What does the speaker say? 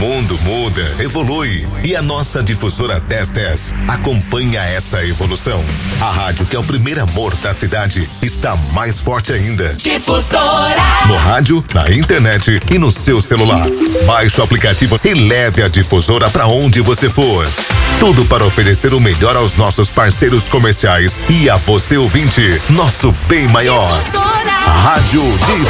mundo muda, evolui e a nossa difusora 1010 acompanha essa evolução. A rádio que é o primeiro amor da cidade está mais forte ainda. Difusora. No rádio, na internet e no seu celular. Baixe o aplicativo e leve a difusora para onde você for. Tudo para oferecer o melhor aos nossos parceiros comerciais e a você ouvinte, nosso bem maior. Difusora. Rádio